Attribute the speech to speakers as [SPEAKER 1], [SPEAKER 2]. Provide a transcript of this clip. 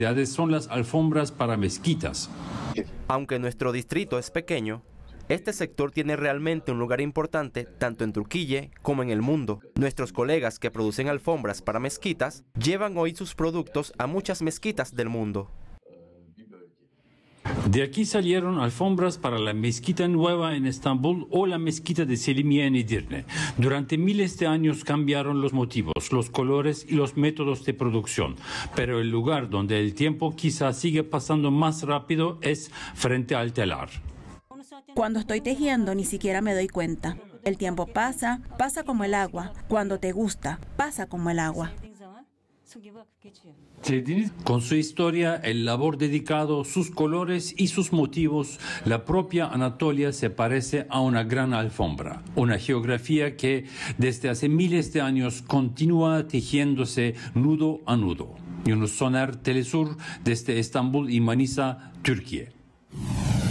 [SPEAKER 1] Son las alfombras para mezquitas.
[SPEAKER 2] Aunque nuestro distrito es pequeño, este sector tiene realmente un lugar importante tanto en Truquille como en el mundo. Nuestros colegas que producen alfombras para mezquitas llevan hoy sus productos a muchas mezquitas del mundo.
[SPEAKER 1] De aquí salieron alfombras para la mezquita nueva en Estambul o la mezquita de Selimiye en Edirne. Durante miles de años cambiaron los motivos, los colores y los métodos de producción, pero el lugar donde el tiempo quizá sigue pasando más rápido es frente al telar.
[SPEAKER 3] Cuando estoy tejiendo ni siquiera me doy cuenta. El tiempo pasa, pasa como el agua. Cuando te gusta, pasa como el agua.
[SPEAKER 1] Con su historia, el labor dedicado, sus colores y sus motivos, la propia Anatolia se parece a una gran alfombra, una geografía que desde hace miles de años continúa tejiéndose nudo a nudo. Yunus Soner, Telesur, desde Estambul y Manisa, Türkiye.